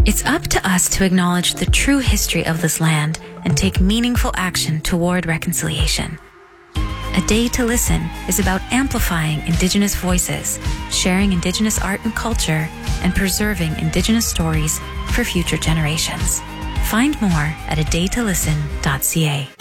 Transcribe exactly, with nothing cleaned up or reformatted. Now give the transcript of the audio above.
It's up to us to acknowledge the true history of this land and take meaningful action toward reconciliation. A Day to Listen is about amplifying Indigenous voices, sharing Indigenous art and culture, and preserving Indigenous stories for future generations. Find more at a day to listen dot c a.